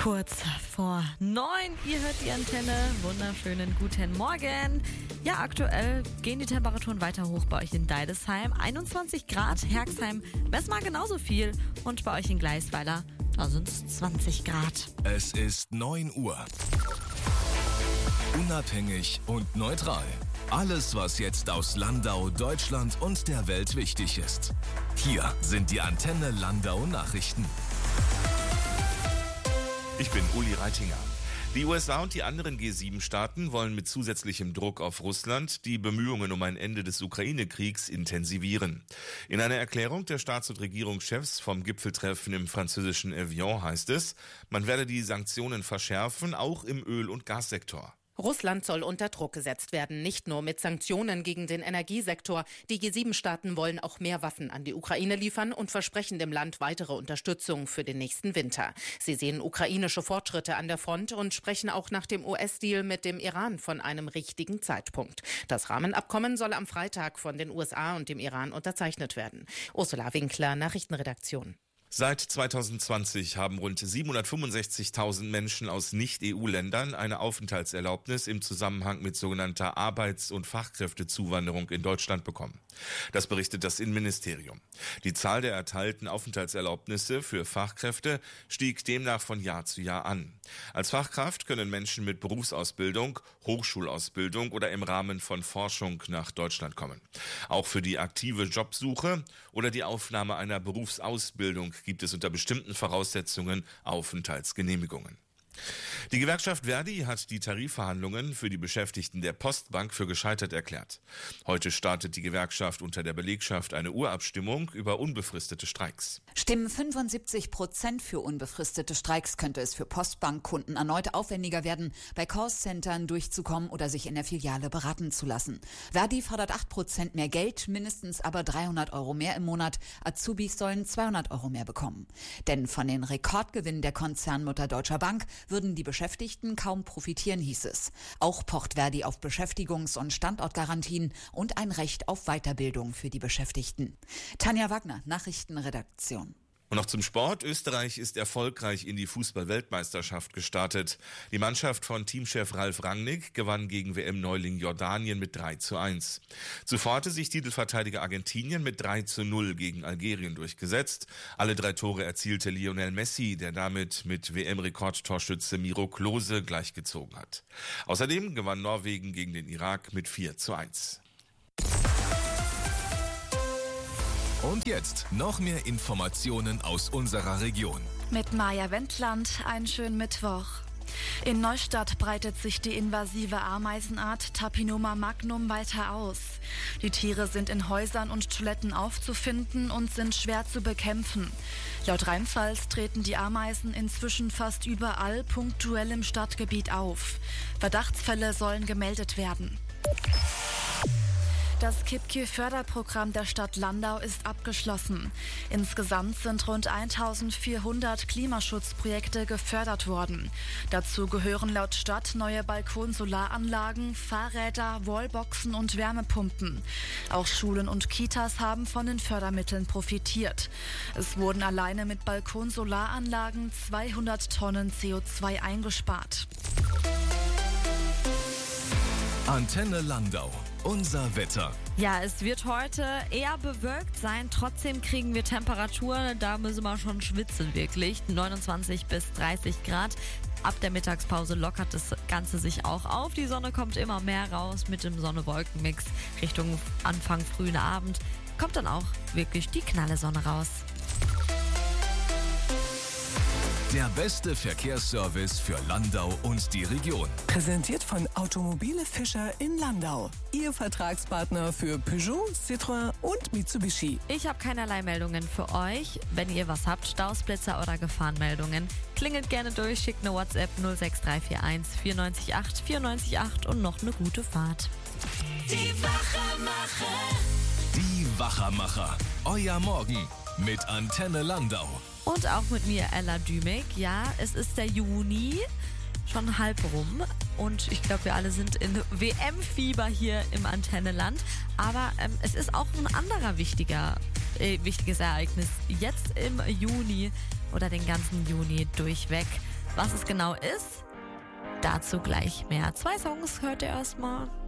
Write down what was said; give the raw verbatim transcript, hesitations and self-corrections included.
Kurz vor neun, ihr hört die Antenne. Wunderschönen guten Morgen. Ja, aktuell gehen die Temperaturen weiter hoch bei euch in Deidesheim. einundzwanzig Grad, Herxheim messen mal genauso viel. Und bei euch in Gleisweiler, da sind es zwanzig Grad. Es ist neun Uhr. Unabhängig und neutral. Alles, was jetzt aus Landau, Deutschland und der Welt wichtig ist. Hier sind die Antenne Landau Nachrichten. Ich bin Uli Reitinger. Die U S A und die anderen G sieben Staaten wollen mit zusätzlichem Druck auf Russland die Bemühungen um ein Ende des Ukraine-Kriegs intensivieren. In einer Erklärung der Staats- und Regierungschefs vom Gipfeltreffen im französischen Evian heißt es, man werde die Sanktionen verschärfen, auch im Öl- und Gassektor. Russland soll unter Druck gesetzt werden, nicht nur mit Sanktionen gegen den Energiesektor. Die G sieben Staaten wollen auch mehr Waffen an die Ukraine liefern und versprechen dem Land weitere Unterstützung für den nächsten Winter. Sie sehen ukrainische Fortschritte an der Front und sprechen auch nach dem U S-Deal mit dem Iran von einem richtigen Zeitpunkt. Das Rahmenabkommen soll am Freitag von den U S A und dem Iran unterzeichnet werden. Ursula Winkler, Nachrichtenredaktion. Seit zweitausendzwanzig haben rund siebenhundertfünfundsechzigtausend Menschen aus Nicht-E U-Ländern eine Aufenthaltserlaubnis im Zusammenhang mit sogenannter Arbeits- und Fachkräftezuwanderung in Deutschland bekommen. Das berichtet das Innenministerium. Die Zahl der erteilten Aufenthaltserlaubnisse für Fachkräfte stieg demnach von Jahr zu Jahr an. Als Fachkraft können Menschen mit Berufsausbildung, Hochschulausbildung oder im Rahmen von Forschung nach Deutschland kommen. Auch für die aktive Jobsuche oder die Aufnahme einer Berufsausbildung gibt es unter bestimmten Voraussetzungen Aufenthaltsgenehmigungen. Die Gewerkschaft Verdi hat die Tarifverhandlungen für die Beschäftigten der Postbank für gescheitert erklärt. Heute startet die Gewerkschaft unter der Belegschaft eine Urabstimmung über unbefristete Streiks. Stimmen fünfundsiebzig Prozent für unbefristete Streiks, könnte es für Postbankkunden erneut aufwendiger werden, bei Callcentern durchzukommen oder sich in der Filiale beraten zu lassen. Verdi fordert acht Prozent mehr Geld, mindestens aber dreihundert Euro mehr im Monat. Azubis sollen zweihundert Euro mehr bekommen. Denn von den Rekordgewinnen der Konzernmutter Deutscher Bank würden die Beschäftigten kaum profitieren, hieß es. Auch pocht Verdi auf Beschäftigungs- und Standortgarantien und ein Recht auf Weiterbildung für die Beschäftigten. Tanja Wagner, Nachrichtenredaktion. Und noch zum Sport. Österreich ist erfolgreich in die Fußball-Weltmeisterschaft gestartet. Die Mannschaft von Teamchef Ralf Rangnick gewann gegen W M-Neuling Jordanien mit drei zu eins. Zuvor hatte sich Titelverteidiger Argentinien mit drei zu null gegen Algerien durchgesetzt. Alle drei Tore erzielte Lionel Messi, der damit mit W M-Rekordtorschütze Miro Klose gleichgezogen hat. Außerdem gewann Norwegen gegen den Irak mit vier zu eins. Und jetzt noch mehr Informationen aus unserer Region. Mit Maja Wendland, einen schönen Mittwoch. In Neustadt breitet sich die invasive Ameisenart Tapinoma magnum weiter aus. Die Tiere sind in Häusern und Toiletten aufzufinden und sind schwer zu bekämpfen. Laut Rheinpfalz treten die Ameisen inzwischen fast überall punktuell im Stadtgebiet auf. Verdachtsfälle sollen gemeldet werden. Das K I P K-Förderprogramm der Stadt Landau ist abgeschlossen. Insgesamt sind rund eintausendvierhundert Klimaschutzprojekte gefördert worden. Dazu gehören laut Stadt neue Balkonsolaranlagen, Fahrräder, Wallboxen und Wärmepumpen. Auch Schulen und Kitas haben von den Fördermitteln profitiert. Es wurden alleine mit Balkonsolaranlagen zweihundert Tonnen C O zwei eingespart. Antenne Landau. Unser Wetter. Ja, es wird heute eher bewölkt sein. Trotzdem kriegen wir Temperaturen, da müssen wir schon schwitzen wirklich. neunundzwanzig bis dreißig Grad. Ab der Mittagspause lockert das Ganze sich auch auf. Die Sonne kommt immer mehr raus mit dem Sonne-Wolken-Mix. Richtung Anfang frühen Abend kommt dann auch wirklich die knalle Sonne raus. Der beste Verkehrsservice für Landau und die Region. Präsentiert von Automobile Fischer in Landau. Ihr Vertragspartner für Peugeot, Citroën und Mitsubishi. Ich habe keinerlei Meldungen für euch. Wenn ihr was habt, Stausblitzer oder Gefahrenmeldungen, klingelt gerne durch, schickt eine WhatsApp null sechs drei vier eins vier neun acht vier neun acht und noch eine gute Fahrt. Die Wachermacher. Die Wachermacher. Euer Morgen mit Antenne Landau. Und auch mit mir, Ella Dümig. Ja, es ist der Juni, schon halb rum. Und ich glaube, wir alle sind in W M-Fieber hier im Antenneland. Aber ähm, es ist auch ein anderer wichtiger, äh, wichtiges Ereignis. Jetzt im Juni oder den ganzen Juni durchweg. Was es genau ist, dazu gleich mehr. Zwei Songs hört ihr erstmal.